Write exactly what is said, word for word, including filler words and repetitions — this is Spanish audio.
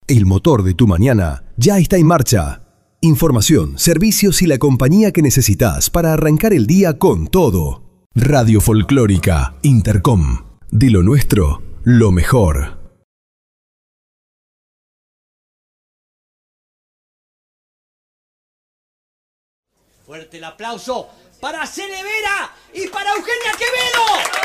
El motor de tu mañana ya está en marcha. Información, servicios y la compañía que necesitas para arrancar el día con todo. Radio Folclórica Intercom. De lo nuestro, lo mejor. Fuerte el aplauso para Cele Vera y para Eugenia Quevedo.